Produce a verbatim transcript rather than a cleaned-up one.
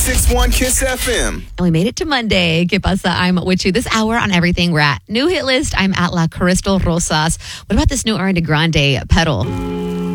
six one Kiss F M. And we made it to Monday. ¿Qué pasa? I'm with you this hour on everything. We're at New Hit List. I'm at La Crystal Rosas. What about this new Ariana Grande pedal?